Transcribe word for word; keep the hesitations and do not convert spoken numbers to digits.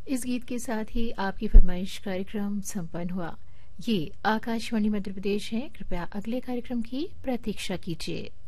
इस गीत के साथ ही आपकी फरमाइश कार्यक्रम संपन्न हुआ। ये आकाशवाणी मध्य प्रदेश है। कृपया अगले कार्यक्रम की प्रतीक्षा कीजिए।